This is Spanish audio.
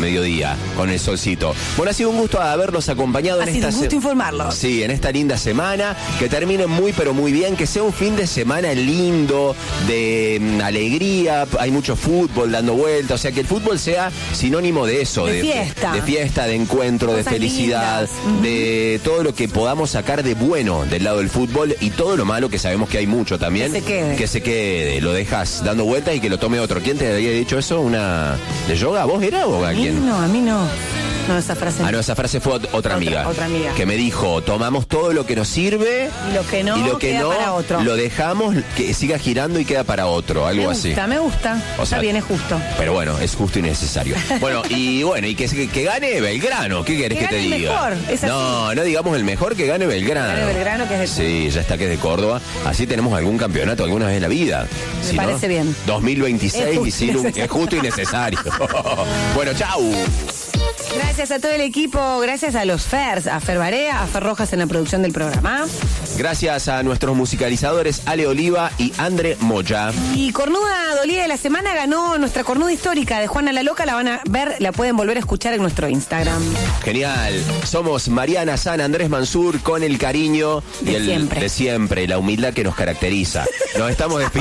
mediodía, con el solcito. Bueno, ha sido un gusto haberlos acompañado en esta... Ha sido un gusto informarlos. Sí, en esta linda semana, que termine muy pero muy bien, que sea un fin de semana lindo, de alegría, hay mucho fútbol dando vuelta, o sea, que el fútbol sea sinónimo de eso, de fiesta. De fiesta, de encuentro, Cosas de felicidad, lindas. de todo lo que podamos sacar de bueno del lado del fútbol y todo lo malo, que sabemos que hay mucho también. Que se quede. Lo dejas dando vueltas y que lo tome otro. ¿Quién te había dicho eso? ¿Una de yoga? ¿Vos era o alguien? No, a mí no. No, esa frase. Ah, no, esa frase fue otra amiga. Otra amiga. Que me dijo, tomamos todo lo que nos sirve y lo que no, para otro. Lo dejamos que siga girando y queda para otro, algo así. Me gusta. O sea, está bien, es justo. Pero bueno, es justo y necesario. Bueno, y que gane Belgrano. ¿Qué querés que te diga? Mejor, es así. No digamos el mejor, que gane Belgrano. Que gane Belgrano, que es de Córdoba. Sí, ya está, que es de Córdoba. Así tenemos algún campeonato alguna vez en la vida. Me parece bien. 2026 es justo y necesario. Bueno, chau. Gracias a todo el equipo, gracias a los Fers, a Fer Barea, a Fer Rojas en la producción del programa. Gracias a nuestros musicalizadores Ale Oliva y Andre Moya. Y Cornuda Dolida de la Semana ganó nuestra cornuda histórica de Juana la Loca, la van a ver, la pueden volver a escuchar en nuestro Instagram. Genial, somos Mariana San, Andrés Mansur, con el cariño de siempre, la humildad que nos caracteriza. Nos estamos despidiendo.